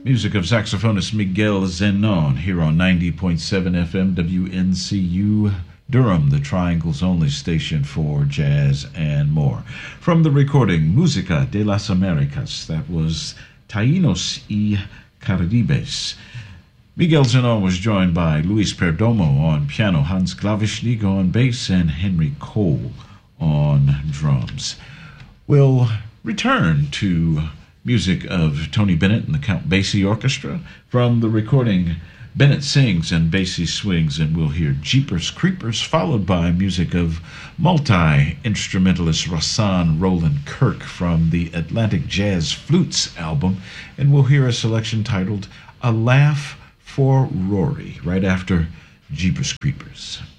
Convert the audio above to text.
Music of saxophonist Miguel Zenon here on 90.7 FM WNCU Durham, the Triangle's only station for jazz and more. From the recording Música de las Américas, that was Taínos y Caribes. Miguel Zenon was joined by Luis Perdomo on piano, Hans Klavischnik on bass, and Henry Cole on drums. We'll return to music of Tony Bennett and the Count Basie Orchestra. From the recording, Bennett Sings and Basie Swings, and we'll hear Jeepers Creepers, followed by music of multi-instrumentalist Rahsaan Roland Kirk from the Atlantic Jazz Flutes album, and we'll hear a selection titled A Laugh for Rory, right after Jeepers Creepers.